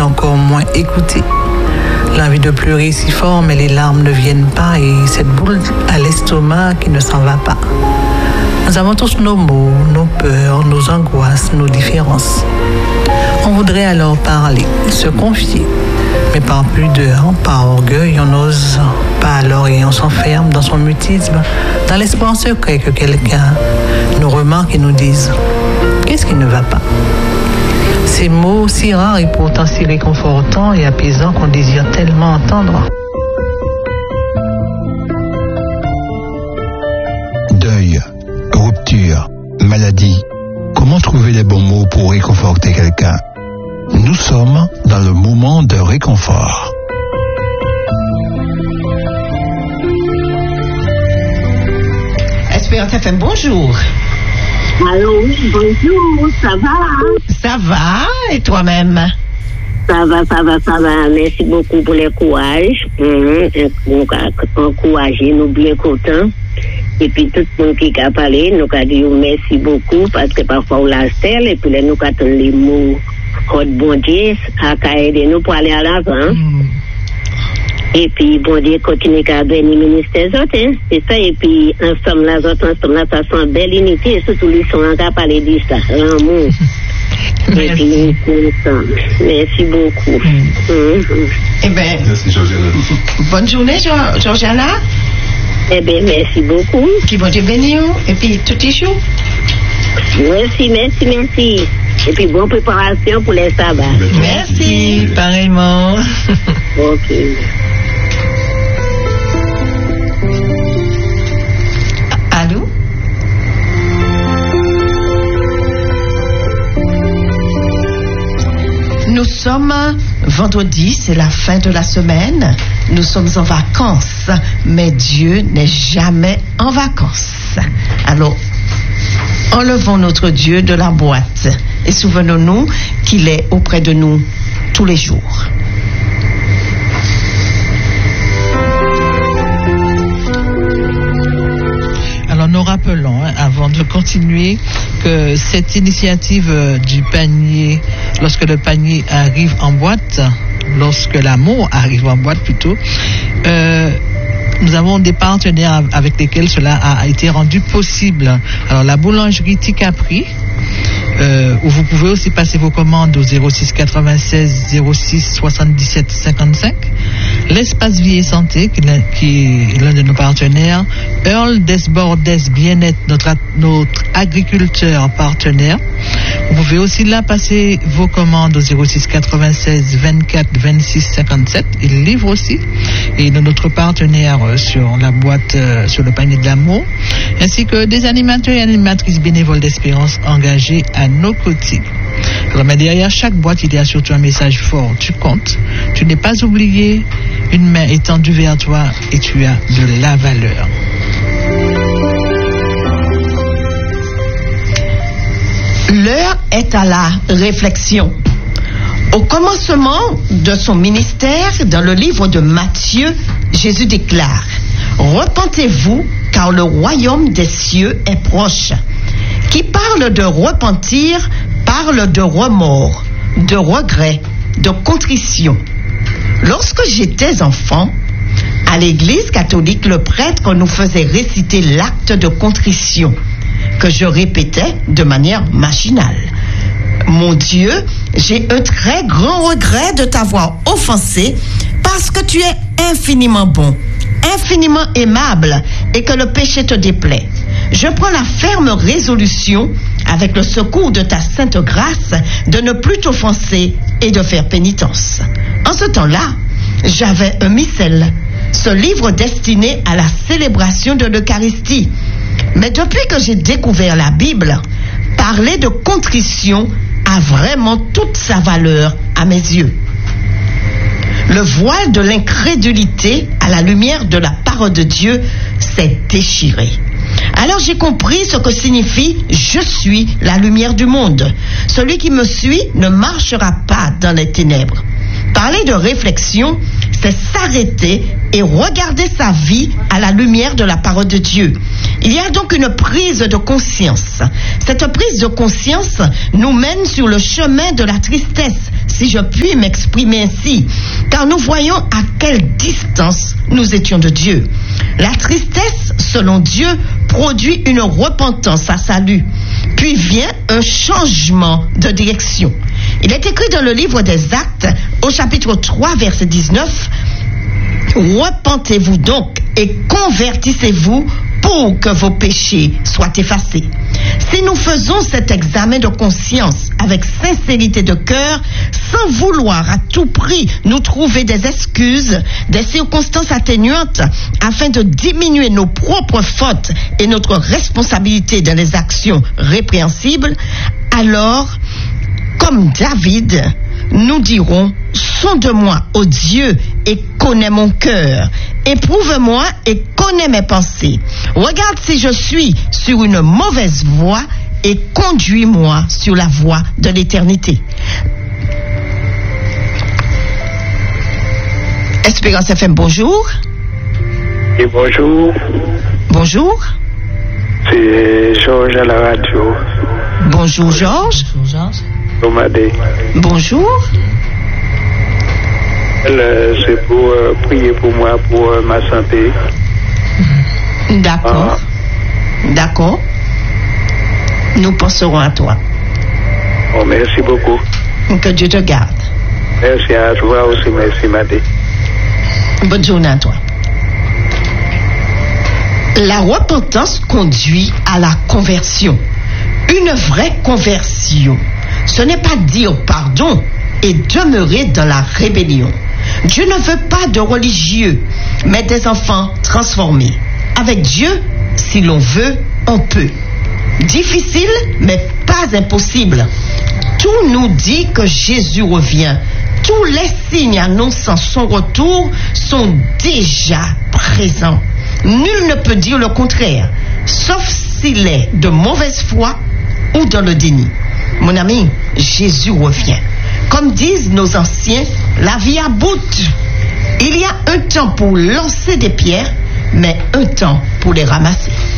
encore moins écouté. L'envie de pleurer est si fort, mais les larmes ne viennent pas et cette boule à l'estomac qui ne s'en va pas. Nous avons tous nos maux, nos peurs, nos angoisses, nos différences. On voudrait alors parler, se confier. Mais par pudeur, par orgueil, on n'ose pas alors et on s'enferme dans son mutisme, dans l'espoir secret que quelqu'un nous remarque et nous dise « Qu'est-ce qui ne va pas ?» Ces mots si rares et pourtant si réconfortants et apaisants qu'on désire tellement entendre. Deuil, rupture, maladie. Comment trouver les bons mots pour réconforter quelqu'un? Nous sommes dans le moment de réconfort. Espérance FM, bonjour. Allô, bonjour, ça va? Ça va, et toi-même? Ça va. Merci beaucoup pour le courage. Encourager, nous bien contents. Et puis tout le monde qui a parlé, nous a dit merci beaucoup parce que parfois on l'a stèle et puis là nous attendons les mots. Bon Dieu, à aider nous pour aller à l'avant. Et puis, bon Dieu, continue à bénir le ministère, hein? C'est ça. Et puis, ensemble, ça sent belle unité. Et surtout, ils sont encore parler de ça. L'amour. Et puis, merci beaucoup. Eh bien, merci, Georgiana. Bonne journée, Georgiana. Eh bien, merci beaucoup. Qui vont te bénir. Et puis, tout est chaud. Merci. Et puis, bonne préparation pour les sabbats. Merci, pareillement. Ok. Allô? Nous sommes vendredi, c'est la fin de la semaine. Nous sommes en vacances, mais Dieu n'est jamais en vacances. Alors, enlevons notre Dieu de la boîte et souvenons-nous qu'il est auprès de nous tous les jours. Alors nous rappelons, avant de continuer, que cette initiative du panier, lorsque le panier arrive en boîte, lorsque l'amour arrive en boîte plutôt, nous avons des partenaires avec lesquels cela a été rendu possible. Alors la boulangerie Ticapri, où vous pouvez aussi passer vos commandes au 06 96 06 77 55. L'espace vie et santé, qui est l'un de nos partenaires. Earl Desbordes Bien-être, notre agriculteur partenaire. Vous pouvez aussi là passer vos commandes au 06 96 24 26 57. Il livre aussi. Et notre partenaire sur la boîte, sur le panier de l'amour. Ainsi que des animateurs et animatrices bénévoles d'Espérance engagés à nos côtés. Alors, mais derrière chaque boîte, il y a surtout un message fort. Tu comptes, tu n'es pas oublié, une main est tendue vers toi et tu as de la valeur. L'heure est à la réflexion. Au commencement de son ministère, dans le livre de Matthieu, Jésus déclare: repentez-vous, car le royaume des cieux est proche. Qui parle de repentir parle de remords, de regret, de contrition. Lorsque j'étais enfant, à l'église catholique, le prêtre nous faisait réciter l'acte de contrition, que je répétais de manière machinale. Mon Dieu, j'ai un très grand regret de t'avoir offensé parce que tu es infiniment bon, infiniment aimable et que le péché te déplaît. Je prends la ferme résolution, avec le secours de ta sainte grâce, de ne plus t'offenser et de faire pénitence. En ce temps-là, j'avais un missel, ce livre destiné à la célébration de l'Eucharistie. Mais depuis que j'ai découvert la Bible, parler de contrition a vraiment toute sa valeur à mes yeux. Le voile de l'incrédulité à la lumière de la parole de Dieu s'est déchiré. Alors j'ai compris ce que signifie « Je suis la lumière du monde ». Celui qui me suit ne marchera pas dans les ténèbres. Parler de réflexion, c'est s'arrêter et regarder sa vie à la lumière de la parole de Dieu. Il y a donc une prise de conscience. Cette prise de conscience nous mène sur le chemin de la tristesse, si je puis m'exprimer ainsi, car nous voyons à quelle distance nous étions de Dieu. La tristesse, selon Dieu, produit une repentance à salut, puis vient un changement de direction. Il est écrit dans le livre des Actes, au chapitre 3, verset 19, « Repentez-vous donc et convertissez-vous pour que vos péchés soient effacés. » Si nous faisons cet examen de conscience avec sincérité de cœur, sans vouloir à tout prix nous trouver des excuses, des circonstances atténuantes, afin de diminuer nos propres fautes et notre responsabilité dans les actions répréhensibles, alors, comme David, nous dirons: sonde-moi, ô Dieu, et connais mon cœur. Éprouve-moi et connais mes pensées. Regarde si je suis sur une mauvaise voie et conduis-moi sur la voie de l'éternité. Espérance FM, bonjour. Et bonjour. Bonjour. C'est Georges à la radio. Bonjour Georges. Bonjour Georges. Bonjour. C'est pour prier pour moi, pour ma santé. D'accord. D'accord. Nous penserons à toi. Oh, merci beaucoup. Que Dieu te garde. Merci à toi aussi, merci Madé. Bonne journée à toi. La repentance conduit à la conversion. Une vraie conversion, ce n'est pas dire pardon et demeurer dans la rébellion. Dieu ne veut pas de religieux, mais des enfants transformés. Avec Dieu, si l'on veut, on peut. Difficile, mais pas impossible. Tout nous dit que Jésus revient. Tous les signes annonçant son retour sont déjà présents. Nul ne peut dire le contraire, sauf s'il est de mauvaise foi ou dans le déni. Mon ami, Jésus revient. Comme disent nos anciens, la vie à bout. Il y a un temps pour lancer des pierres, mais un temps pour les ramasser.